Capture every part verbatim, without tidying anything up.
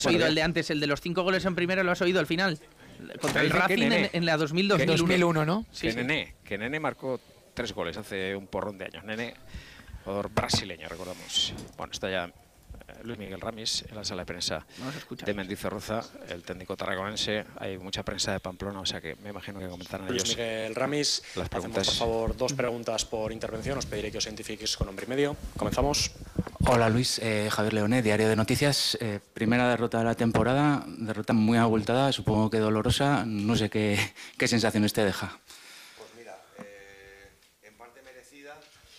¿Has oído el de antes, el de los cinco goles en primera, lo has oído al final? Contra el Racing en, en la dos mil dos mil uno. dos mil uno, ¿no? Sí, que, sí. Nene, que Nene marcó tres goles hace un porrón de años. Nene, jugador brasileño, recordamos. Bueno, está ya Luis Miguel Ramis en la sala de prensa de Mendizorroza, el técnico tarraconense. Hay mucha prensa de Pamplona, o sea que me imagino que comentarán Luis ellos. Miguel Ramis, las preguntas. Hacemos, por favor, dos preguntas por intervención. Os pediré que os identifiquéis con nombre y medio. Comenzamos. Hola Luis, eh, Javier Leoné, Diario de Noticias. Eh, primera derrota de la temporada, derrota muy abultada, supongo que dolorosa. No sé qué, qué sensaciones te deja. Pues mira, eh, en parte merecida.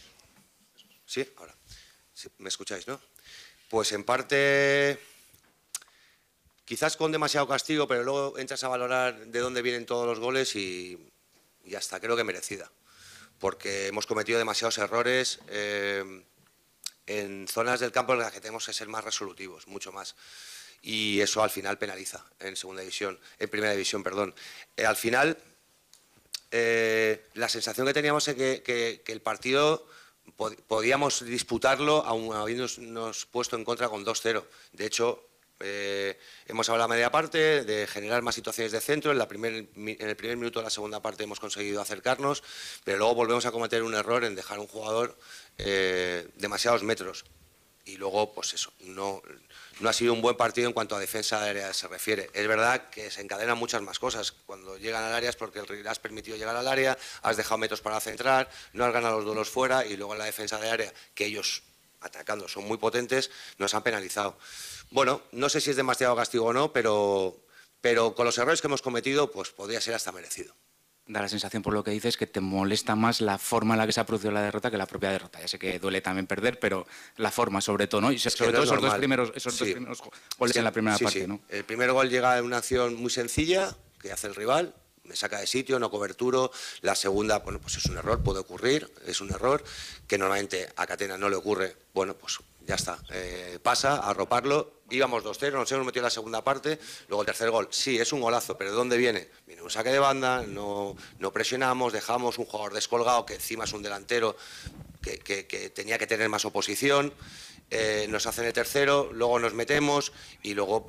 Sí, ahora. Sí, ¿me escucháis, no? Pues en parte, quizás con demasiado castigo, pero luego entras a valorar de dónde vienen todos los goles y, y hasta creo que merecida. Porque hemos cometido demasiados errores eh, en zonas del campo en las que tenemos que ser más resolutivos, mucho más. Y eso al final penaliza en segunda división, en primera división, perdón. Eh, al final, eh, la sensación que teníamos es que, que, que el partido podíamos disputarlo aún habiéndonos puesto en contra con dos cero. De hecho, eh, hemos hablado a media parte de generar más situaciones de centro. En, la primer, en el primer minuto de la segunda parte hemos conseguido acercarnos, pero luego volvemos a cometer un error en dejar a un jugador eh, demasiados metros. Y luego, pues eso, no, no ha sido un buen partido en cuanto a defensa de área se refiere. Es verdad que se encadenan muchas más cosas. Cuando llegan al área es porque el has permitido llegar al área, has dejado metros para centrar, no has ganado los duelos fuera y luego en la defensa de área, que ellos atacando son muy potentes, nos han penalizado. Bueno, no sé si es demasiado castigo o no, pero, pero con los errores que hemos cometido, pues podría ser hasta merecido. Da la sensación, por lo que dices, que te molesta más la forma en la que se ha producido la derrota que la propia derrota. Ya sé que duele también perder, pero la forma sobre todo, ¿no? Y sobre todo esos dos primeros, esos dos primeros goles en la primera parte, ¿no? El primer gol llega en una acción muy sencilla que hace el rival, me saca de sitio, no coberturo. La segunda, bueno, pues es un error, puede ocurrir, es un error que normalmente a Catena no le ocurre. Bueno, pues ya está, eh, pasa, a arroparlo. Íbamos dos cero, nos hemos metido en la segunda parte, luego el tercer gol, sí, es un golazo, pero ¿de dónde viene? Viene un saque de banda, no, no presionamos, dejamos un jugador descolgado, que encima es un delantero que, que, que tenía que tener más oposición, eh, nos hacen el tercero, luego nos metemos y luego